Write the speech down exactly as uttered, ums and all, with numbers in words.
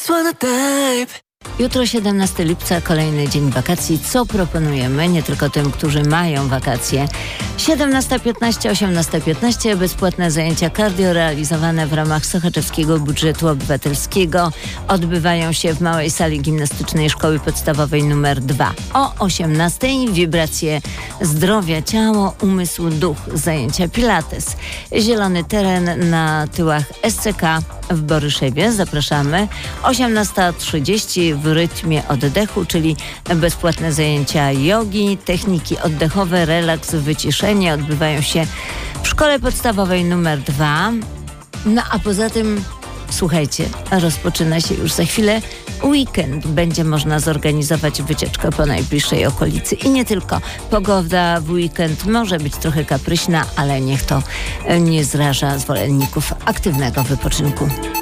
Jutro siedemnastego lipca, kolejny dzień wakacji. Co proponujemy? Nie tylko tym, którzy mają wakacje. siedemnasta piętnaście, osiemnasta piętnaście. Bezpłatne zajęcia cardio realizowane w ramach sochaczewskiego budżetu obywatelskiego odbywają się w małej sali gimnastycznej Szkoły Podstawowej numer dwa. O osiemnastej wibracje zdrowia, ciało, umysł, duch. Zajęcia pilates. Zielony teren na tyłach S C K w Boryszewie. Zapraszamy. osiemnasta trzydzieści w rytmie oddechu, czyli bezpłatne zajęcia jogi, techniki oddechowe, relaks, wyciszenie odbywają się w Szkole Podstawowej numer dwa. No a poza tym, słuchajcie, rozpoczyna się już za chwilę weekend. Będzie można zorganizować wycieczkę po najbliższej okolicy. I nie tylko. Pogoda w weekend może być trochę kapryśna, ale niech to nie zraża zwolenników aktywnego wypoczynku.